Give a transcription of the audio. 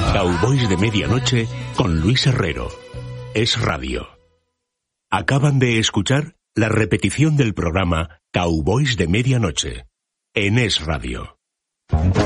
Cowboys de Medianoche con Luis Herrero. Es Radio. Acaban de escuchar la repetición del programa Cowboys de Medianoche en Es Radio.